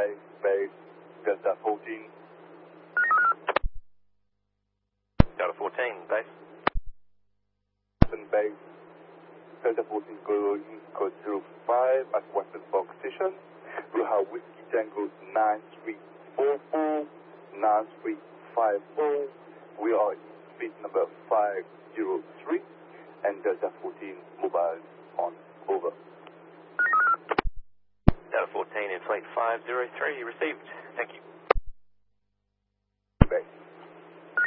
base, Delta 14. Delta 14, base. Base, Delta 14 going code 05 at Western Park Station. We have Whiskey Tango 9344, 9350. We are in speed number 503 and Delta 14 mobile on over. Delta 14 in flight 503, received. Thank you.